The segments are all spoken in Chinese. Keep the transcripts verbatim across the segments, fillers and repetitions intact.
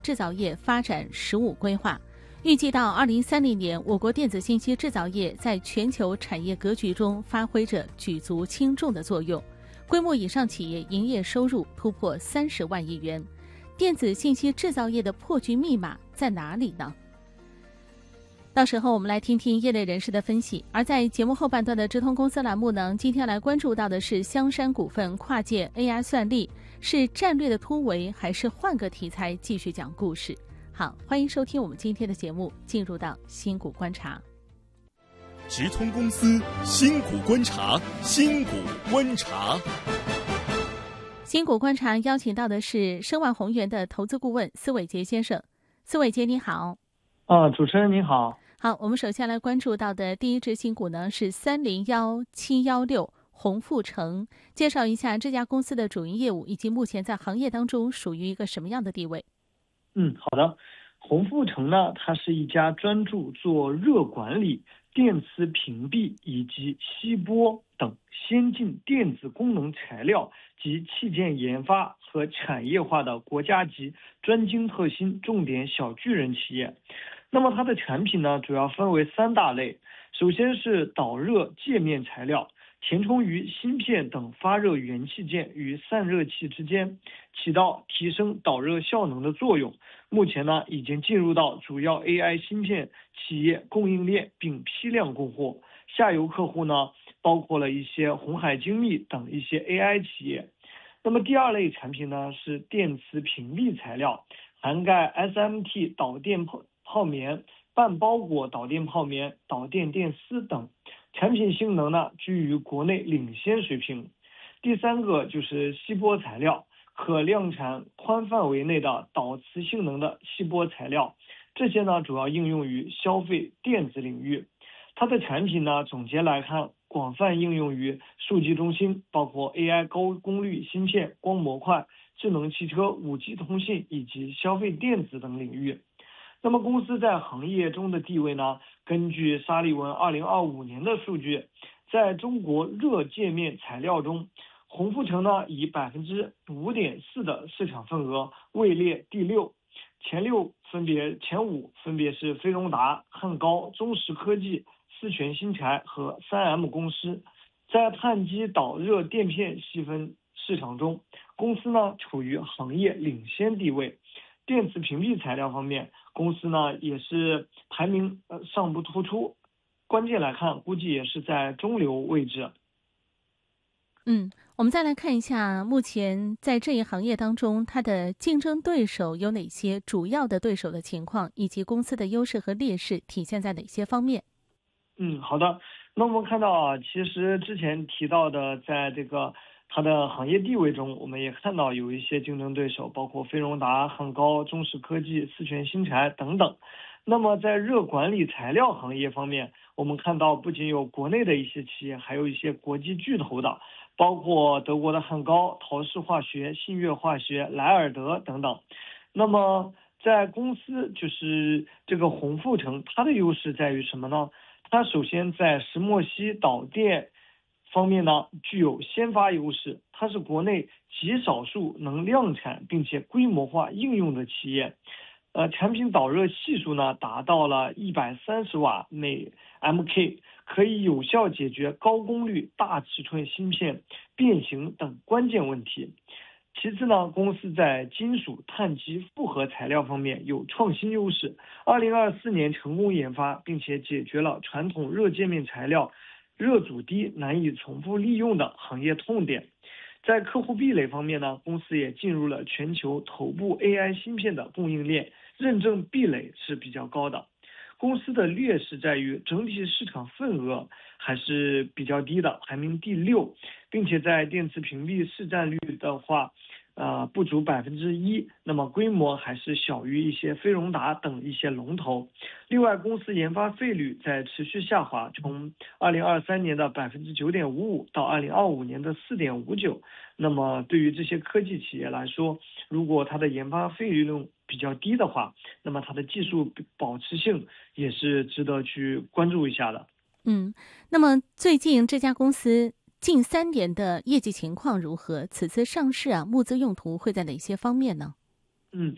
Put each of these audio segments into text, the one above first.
制造业发展“十五”规划，预计到二零三零年，我国电子信息制造业在全球产业格局中发挥着举足轻重的作用，规模以上企业营业收入突破三十万亿元。电子信息制造业的破局密码在哪里呢？到时候我们来听听业内人士的分析。而在节目后半段的直通公司栏目呢，今天来关注到的是香山股份跨界 A I 算力，是战略的突围，还是换个题材继续讲故事？好，欢迎收听我们今天的节目，进入到新股观察。 直通公司新股观察，新股观察。 新股观察邀请到的是申万宏源的投资顾问司伟杰先生。司伟杰你好。 啊，主持人您好。 好，我们首先来关注到的第一只新股呢是三零幺七幺六鸿富城，介绍一下这家公司的主营业务以及目前在行业当中属于一个什么样的地位。 嗯，好的。鸿富城呢，它是一家专注做热管理、电磁屏蔽以及锡箔等先进电子功能材料及器件研发和产业化的国家级专精特新重点小巨人企业。那么它的产品呢，主要分为三大类。首先是导热界面材料，填充于芯片等发热元器件与散热器之间，起到提升导热效能的作用。目前呢，已经进入到主要 A I 芯片企业供应链并批量供货。下游客户呢，包括了一些鸿海精密等一些 A I 企业。那么第二类产品呢，是电磁屏蔽材料，涵盖 S M T 导电泡泡棉、半包裹导电泡棉、导电电丝等，产品性能呢居于国内领先水平。第三个就是锡箔材料，可量产宽范围内的导磁性能的锡箔材料，这些呢主要应用于消费电子领域。它的产品呢总结来看，广泛应用于数据中心，包括 A I 高功率芯片、光模块、智能汽车、五 G 通信以及消费电子等领域。那么公司在行业中的地位呢，根据沙利文二零二五年的数据，在中国热界面材料中，鸿富城呢以 百分之五点四 的市场份额位列第六，前六分别前五分别是飞荣达、汉高、中石科技、思泉新材和 三 M 公司。在碳基导热垫片细分市场中，公司呢处于行业领先地位。电磁屏蔽材料方面，公司呢也是排名呃尚不突出，关键来看估计也是在中流位置。 嗯，我们再来看一下目前在这一行业当中，它的竞争对手有哪些，主要的对手的情况，以及公司的优势和劣势体现在哪些方面。 嗯，好的。那我们看到啊，其实之前提到的，在这个它的行业地位中，我们也看到有一些竞争对手，包括飞荣达、汉高、中石科技、思泉新材等等。那么在热管理材料行业方面，我们看到不仅有国内的一些企业，还有一些国际巨头的，包括德国的汉高、陶氏化学、信越化学、莱尔德等等。那么在公司就是这个鸿富城，它的优势在于什么呢？它首先在石墨烯导电方面呢，具有先发优势，它是国内极少数能量产并且规模化应用的企业。呃，产品导热系数呢达到了一百三十瓦每 M K， 可以有效解决高功率大尺寸芯片变形等关键问题。其次呢，公司在金属碳基复合材料方面有创新优势，二零二四年成功研发，并且解决了传统热界面材料热阻低、难以重复利用的行业痛点。在客户壁垒方面呢，公司也进入了全球头部 A I 芯片的供应链，认证壁垒是比较高的。公司的劣势在于整体市场份额还是比较低的，排名第六，并且在电磁屏蔽市占率的话，呃，不足百分之一，那么规模还是小于一些飞荣达等一些龙头。另外，公司研发费率在持续下滑，从二零二三年的百分之九点五五到二零二五年的四点五九。那么，对于这些科技企业来说，如果它的研发费用比较低的话，那么它的技术保持性也是值得去关注一下的。 嗯，那么最近这家公司近三年的业绩情况如何？此次上市啊，募资用途会在哪些方面呢？ 嗯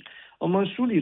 我们梳理